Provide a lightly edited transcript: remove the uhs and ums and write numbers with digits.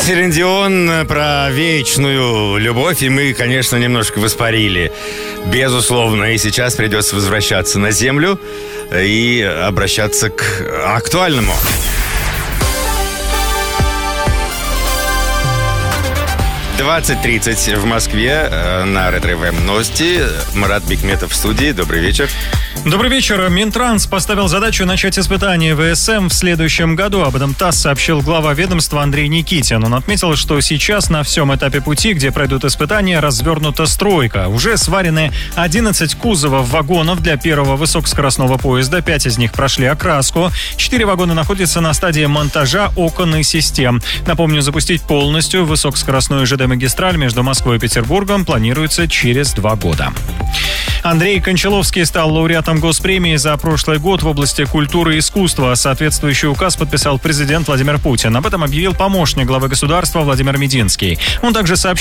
Селин Дион про вечную любовь, и мы, конечно, немножко воспарили. Безусловно, и сейчас придется возвращаться на землю и обращаться к актуальному. «20:30 в Москве» на Ретро-ФМ новости. Марат Бикметов в студии. Добрый вечер. Добрый вечер. Минтранс поставил задачу начать испытания ВСМ в следующем году. Об этом ТАСС сообщил глава ведомства Андрей Никитин. Он отметил, что сейчас на всем этапе пути, где пройдут испытания, развернута стройка. Уже сварены 11 кузовов вагонов для первого высокоскоростного поезда. 5 из них прошли окраску. 4 вагона находятся на стадии монтажа окон и систем. Напомню, запустить полностью высокоскоростную ЖД-магистраль между Москвой и Петербургом планируется через 2 года. Андрей Кончаловский стал лауреатом госпремии за прошлый год в области культуры и искусства. Соответствующий указ подписал президент Владимир Путин. Об этом объявил помощник главы государства Владимир Мединский. Он также сообщил,